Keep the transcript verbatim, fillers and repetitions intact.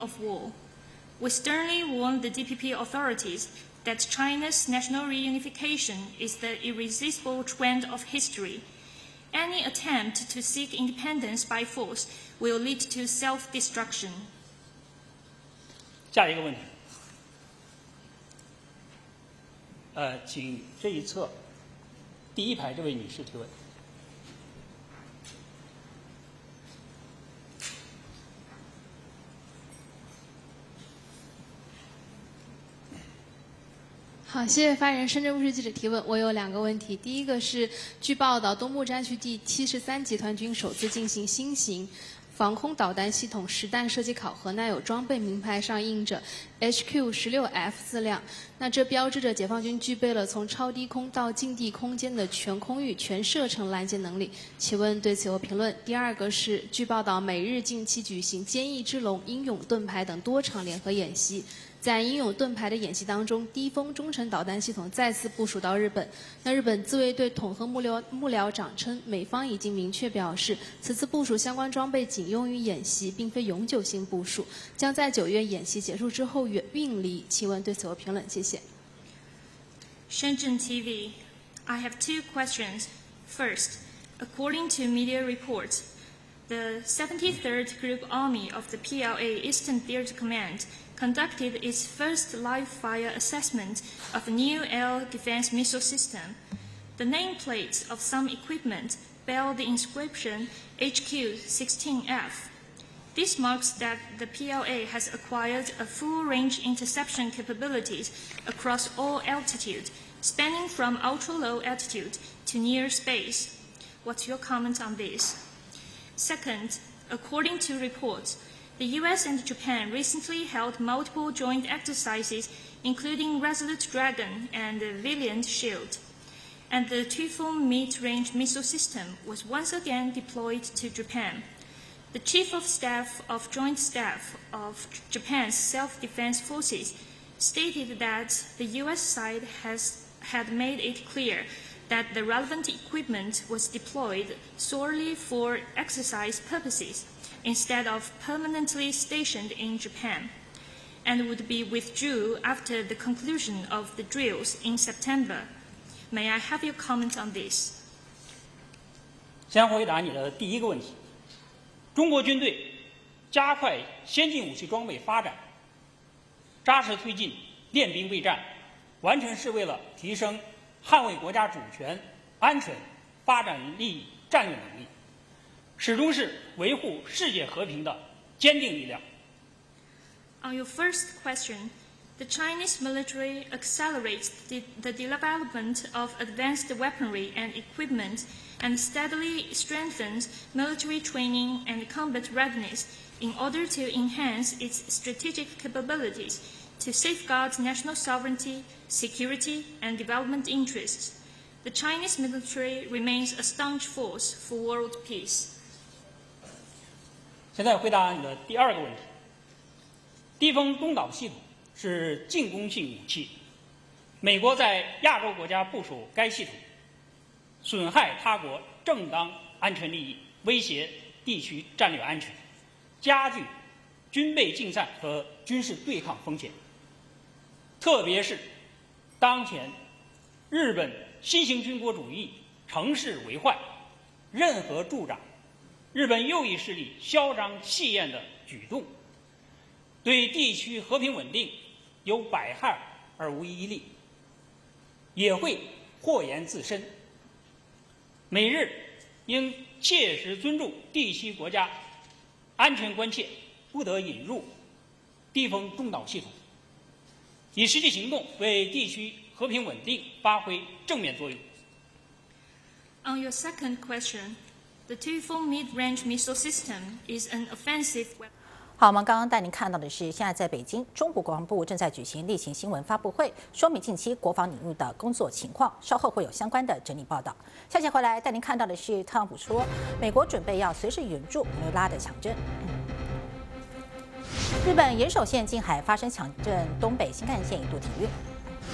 of war. We sternly warn the D P P authorities that China's national reunification is the irresistible trend of history. Any attempt to seek independence by force will lead to self-destruction. 下一个问题，呃，请这一侧第一排这位女士提问。 好，谢谢发言人深圳卫视记者提问。我有两个问题，第一个是，据报道，东部战区第七十三集团军首次进行新型防空导弹系统实弹射击考核，那有装备名牌上印着 H Q 十六 F 字样，那这标志着解放军具备了从超低空到近地空间的全空域、全射程拦截能力。请问对此有评论？第二个是，据报道，美日近期举行坚毅之龙、英勇盾牌等多场联合演习。在英勇盾牌的演习当中，低风中程导弹系统再次部署到日本。那日本自卫队统合幕僚幕僚长称，美方已经明确表示，此次部署相关装备仅用于演习，并非永久性部署，将在九月演习结束之后运运离。请问对此有评论？谢谢。 Shenzhen T V, I have two questions. First, according to media reports, the seventy-third Group Army of the P L A Eastern Theater Command conducted its first live-fire assessment of a new air defense missile system. The nameplates of some equipment bear the inscription H Q sixteen F. This marks that the P L A has acquired a full-range interception capabilities across all altitude, spanning from ultra-low altitude to near space. What's your comment on this? Second, according to reports, the U S and Japan recently held multiple joint exercises, including Resolute Dragon and Valiant Shield. And the Typhoon mid-range missile system was once again deployed to Japan. The Chief of Staff of Joint Staff of Japan's Self-Defense Forces stated that the U S side has had made it clear that the relevant equipment was deployed solely for exercise purposes, instead of permanently stationed in Japan, and would be withdrew after the conclusion of the drills in September. May I have your comment on this? 先回答你的第一个问题。中国军队加快先进武器装备发展，扎实推进练兵备战，完全是为了提升捍卫国家主权、安全、发展利益、战略能力，始终是维护世界和平的坚定力量。 On your first question, the Chinese military accelerates the, the development of advanced weaponry and equipment and steadily strengthens military training and combat readiness in order to enhance its strategic capabilities to safeguard national sovereignty, security, and development interests. The Chinese military remains a staunch force for world peace. 现在回答你的第二个问题。地风攻导系统是进攻性武器，美国在亚洲国家部署该系统，损害他国正当安全利益，威胁地区战略安全，加剧军备竞赛和军事对抗风险。特别是当前日本新型军国主义乘势为患，任何助长日本右翼势力嚣张气焰的举动，对地区和平稳定有百害而无一利，也会祸延自身。美日应切实尊重地区国家安全关切，不得引入地风攻导系统，以实际行动为地区和平稳定发挥正面作用。 On your second question, the Typhoon mid-range missile system is an offensive weapon. 好，我们刚刚带您看到的是，现在在北京，中国国防部正在举行例行新闻发布会，说明近期国防领域的工作情况。稍后会有相关的整理报道。下节回来带您看到的是，特朗普说，美国准备要随时援助委内瑞拉的强震。日本岩手县近海发生强震，东北新干线一度停运。